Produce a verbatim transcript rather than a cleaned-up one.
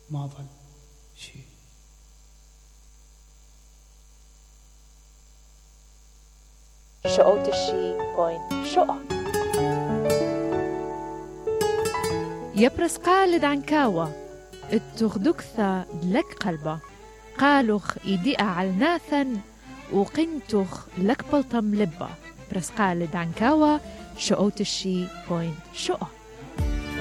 ما ظل شيء. شؤوت الشي بوين شقة يبرس قالد عن كاوة التغدكثة لك قلبة قالوخ إيديئة علناثا وقنتوخ لك بلطم لبة برس قالد عن كاوة شؤوت الشي بوين شقة.